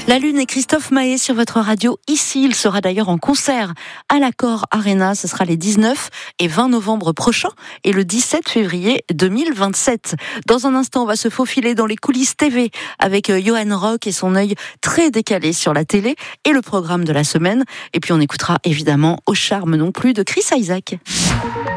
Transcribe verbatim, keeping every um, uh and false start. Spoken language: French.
La Lune et Christophe Maé sur votre radio. Ici, il sera d'ailleurs en concert à l'Accor Arena. Ce sera les dix-neuf et vingt novembre prochains et le dix-sept février deux mille vingt-sept. Dans un instant, on va se faufiler dans les coulisses T V avec Johan Rock et son œil très décalé sur la télé et le programme de la semaine. Et puis on écoutera évidemment Au charme non plus de Chris Isaak.